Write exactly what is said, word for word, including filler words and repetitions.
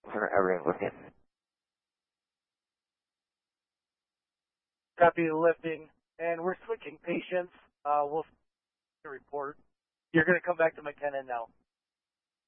for everything lifting. Copy the lifting, and we're switching patients. Uh, we'll report. You're going to come back to McKenna now.